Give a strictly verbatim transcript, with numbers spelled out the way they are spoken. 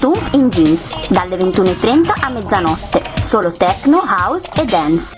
Stump in Jeans, dalle ventuno e trenta a mezzanotte, solo techno, house e dance.